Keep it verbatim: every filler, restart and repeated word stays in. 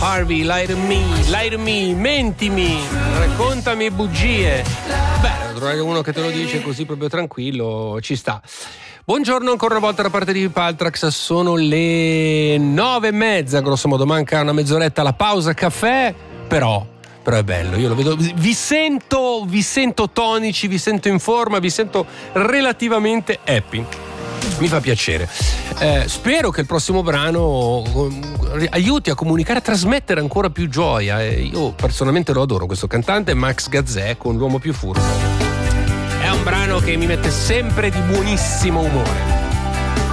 Harvey, lie to me, lie to me, mentimi, raccontami bugie. Beh, trovare uno che te lo dice così proprio tranquillo, ci sta. Buongiorno ancora una volta da parte di Paltrax, sono le nove e mezza, grosso modo, manca una mezz'oretta alla pausa caffè, però, però è bello, io lo vedo, vi sento, vi sento tonici, vi sento in forma, vi sento relativamente happy. Mi fa piacere. Eh, spero che il prossimo brano aiuti a comunicare, a trasmettere ancora più gioia. Eh, io personalmente lo adoro, questo cantante, Max Gazzè con L'uomo più furbo. È un brano che mi mette sempre di buonissimo umore.